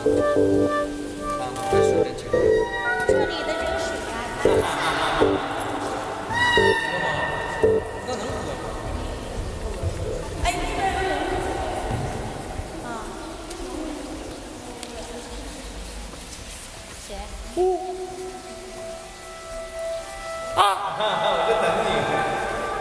这里的这个水呀， 那能喝吗？ 哎，那边有人。啊，谁？ 我就等你。